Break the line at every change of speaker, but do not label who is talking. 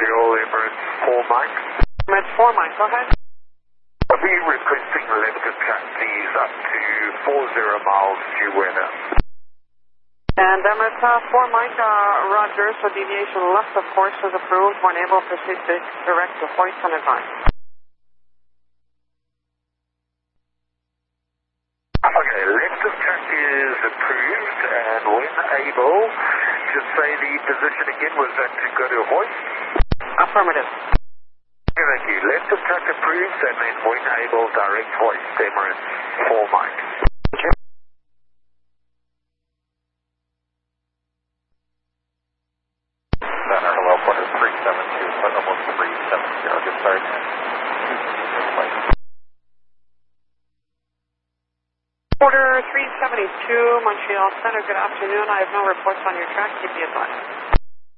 Montreal, Emirates 4 Mike.
Emirates 4 Mike, go ahead.
I'll be requesting left of track please up to 40 miles due weather.
And Emirates 4 Mike, Roger, so deviation left of course is approved. When able, proceed to direct to hoist and advise.
Okay, left of track is approved, and when able, just say the position again, was that to go to hoist?
Affirmative.
Okay, thank you. Left of track approved, and then when able, direct hoist, Emirates 4 Mike.
Center, hello, quarter 372, but almost 370, good start.
Quarter 372, Montreal Center, good afternoon. I have no reports on your track. Keep me advised.